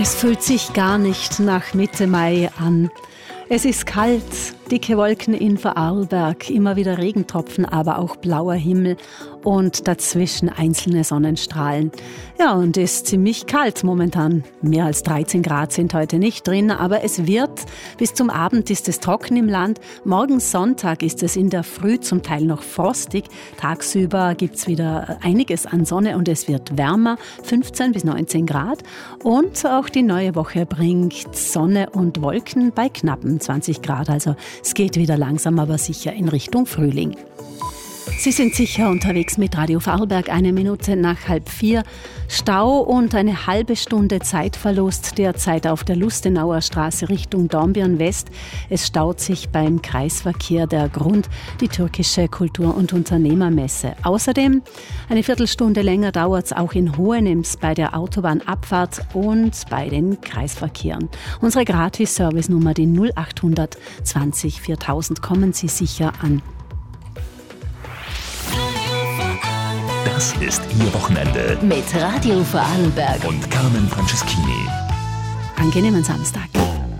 Es fühlt sich gar nicht nach Mitte Mai an. Es ist kalt, dicke Wolken in Vorarlberg, immer wieder Regentropfen, aber auch blauer Himmel und dazwischen einzelne Sonnenstrahlen. Ja, und es ist ziemlich kalt momentan. Mehr als 13 Grad sind heute nicht drin, aber es wird. Bis zum Abend ist es trocken im Land. Morgen Sonntag ist es in der Früh zum Teil noch frostig. Tagsüber gibt es wieder einiges an Sonne und es wird wärmer, 15 bis 19 Grad. Und auch die neue Woche bringt Sonne und Wolken bei knappen 20 Grad. Also es geht wieder langsam, aber sicher in Richtung Frühling. Sie sind sicher unterwegs mit Radio Vorarlberg, 1 Minute nach 3:30. Stau und eine halbe Stunde Zeitverlust derzeit auf der Lustenauer Straße Richtung Dornbirn West. Es staut sich beim Kreisverkehr. Der Grund, die türkische Kultur- und Unternehmermesse. Außerdem eine Viertelstunde länger dauert es auch in Hohenems bei der Autobahnabfahrt und bei den Kreisverkehren. Unsere Gratis-Service-Nummer, die 0800 20 4000, kommen Sie sicher an. Das ist Ihr Wochenende mit Radio Vorarlberg und Carmen Franceschini. Angenehmen Samstag.